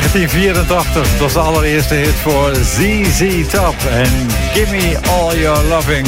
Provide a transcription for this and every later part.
1984, dat was de allereerste hit voor ZZ Top en Gimme All Your Loving.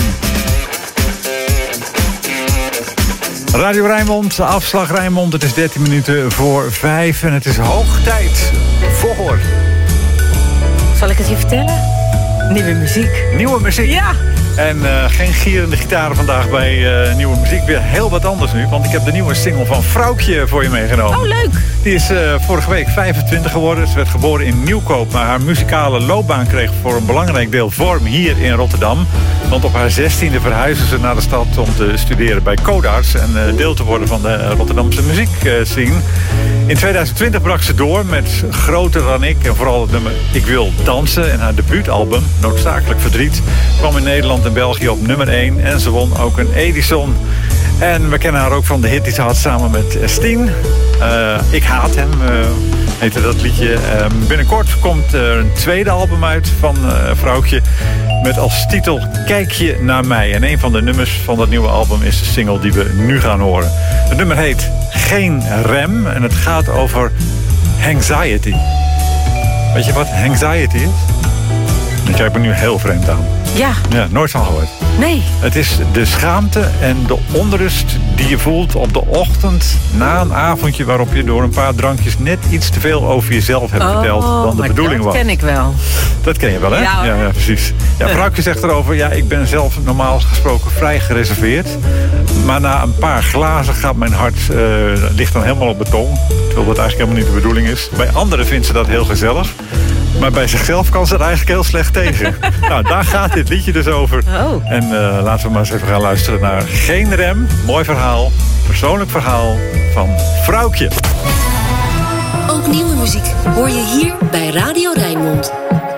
Radio Rijnmond, afslag Rijnmond, het is 13 minuten voor 5 en het is hoog tijd voor... Zal ik het je vertellen? Nieuwe muziek. Nieuwe muziek? Ja! En geen gierende gitaren vandaag bij nieuwe muziek. Weer heel wat anders nu, want ik heb de nieuwe single van Vrouwtje voor je meegenomen. Oh, leuk! Die is vorige week 25 geworden. Ze werd geboren in Nieuwkoop, maar haar muzikale loopbaan kreeg voor een belangrijk deel vorm hier in Rotterdam. Want op haar 16e verhuisde ze naar de stad om te studeren bij Codarts en deel te worden van de Rotterdamse muziekscene. In 2020 brak ze door met Groter dan ik en vooral het nummer Ik Wil Dansen. En haar debuutalbum, Noodzakelijk Verdriet, kwam in Nederland en België op nummer 1. En ze won ook een Edison. En we kennen haar ook van de hit die ze had samen met Steen. Ik Haat Hem, heette dat liedje. Binnenkort komt er een tweede album uit van Vrouwtje met als titel Kijk je naar mij. En een van de nummers van dat nieuwe album is de single die we nu gaan horen. Het nummer heet Geen Rem en het gaat over anxiety. Weet je wat anxiety is? Je kijkt me nu heel vreemd aan. Ja. Ja, nooit van gehoord. Nee. Het is de schaamte en de onrust die je voelt op de ochtend na een avondje waarop je door een paar drankjes net iets te veel over jezelf hebt verteld dan de bedoeling was. Dat ken ik wel. Dat ken je wel, hè? Ja, ja precies. Ja, Vrouwtje zegt erover, ja, ik ben zelf normaal gesproken vrij gereserveerd. Maar na een paar glazen gaat mijn hart, ligt dan helemaal op beton. Terwijl dat eigenlijk helemaal niet de bedoeling is. Bij anderen vindt ze dat heel gezellig. Maar bij zichzelf kan ze er eigenlijk heel slecht tegen. Nou, daar gaat dit liedje dus over. Oh. En laten we maar eens even gaan luisteren naar Geen Rem. Mooi verhaal, persoonlijk verhaal van Vrouwtje. Ook nieuwe muziek hoor je hier bij Radio